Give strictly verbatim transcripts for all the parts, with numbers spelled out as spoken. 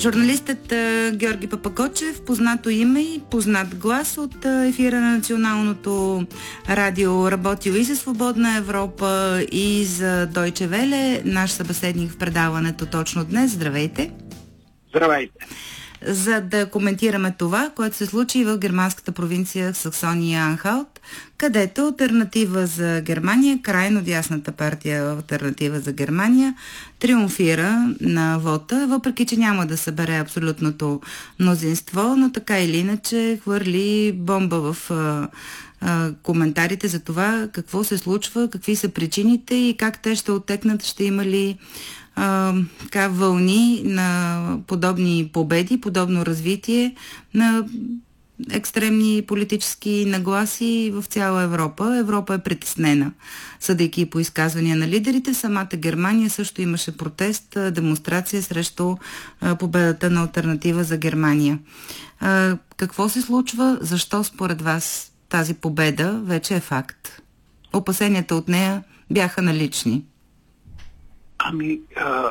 Журналистът Георги Папагочев, познато име и познат глас от ефира на Националното радио, работил и за Свободна Европа, и за Deutsche Welle, наш събеседник в предаването точно днес. Здравейте! Здравейте! За да коментираме това, което се случи в германската провинция Саксония-Анхалт, където Алтернатива за Германия, крайно дясната партия Алтернатива за Германия, триумфира на вота, въпреки че няма да събере абсолютното мнозинство, но така или иначе хвърли бомба в а, а, коментарите за това какво се случва, какви са причините и как те ще оттекнат, ще има ли Uh, така, вълни на подобни победи, подобно развитие на екстремни политически нагласи в цяла Европа. Европа е притеснена, съдейки по изказвания на лидерите. Самата Германия също имаше протест, демонстрация срещу uh, победата на Алтернатива за Германия. Uh, какво се случва? Защо според вас тази победа вече е факт? Опасенията от нея бяха налични. Ами, а,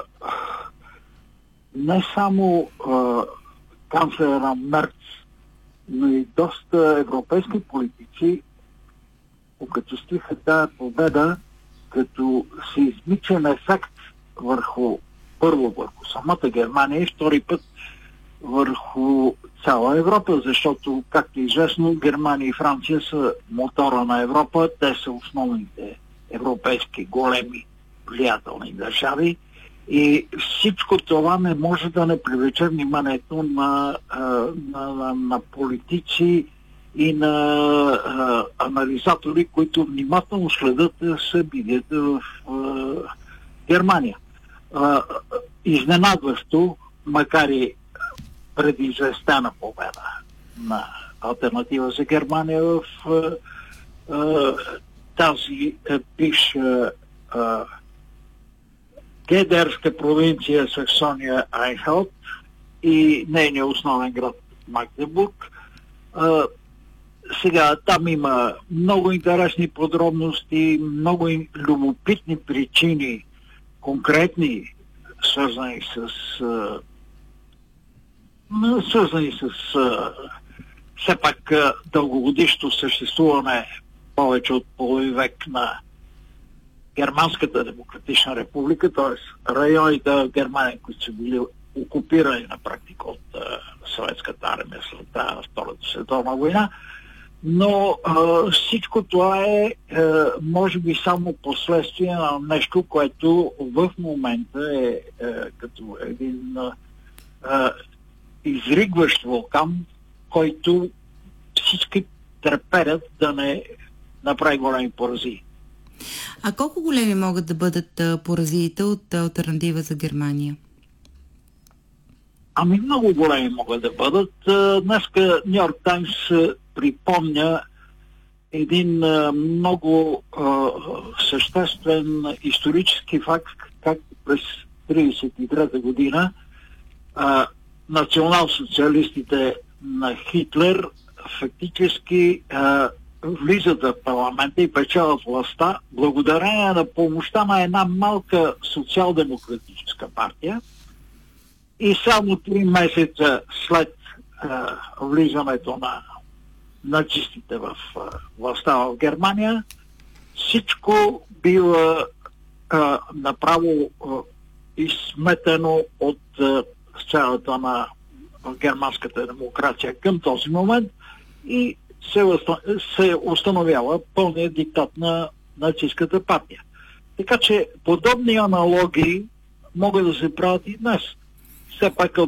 не само а, канцлера Мерц, но и доста европейски политици окачествиха тази победа като сеизмичен ефект върху, първо върху самата Германия и втори път върху цяла Европа, защото, както е известно, Германия и Франция са мотора на Европа, те са основните европейски големи влиятелни държави и всичко това не може да не привлече вниманието на, на, на, на политици и на а, анализатори, които внимателно следят събитията в а, Германия. А, изненадващо, макар и предизвестена победа на Алтернатива за Германия в а, а, тази бивша Гедерска провинция Саксония-Анхалт и нейният основен град Магдебург. А, сега там има много интересни подробности, много любопитни причини, конкретни, свързани с а, свързани с а, все пак а, дългогодишно съществуване повече от половин век на Германската демократична република, т.е. районите в Германия, които са били окупирани на практика от а, съветската армия след Втората световна война. Но а, всичко това е, а, може би, само последствие на нещо, което в момента е а, като един а, изригващ вулкан, който всички треперят да не направи големи поразии. А колко големи могат да бъдат поразиите от Алтернатива за Германия? Ами много големи могат да бъдат. Днеска Ню Йорк Таймс припомня един много а, съществен исторически факт, как през тридесет и трета година а, национал-социалистите на Хитлер фактически а, влизат в парламента и печелят властта благодарение на помощта на една малка социал-демократическа партия. И само три месеца след а, влизането на нацистите в а, властта в Германия, всичко бива а, направо а, изсметено от а, сцената на германската демокрация към този момент и се, се установява пълният диктат на нацистската партия. Така че подобни аналогии могат да се правят и днес. Все пак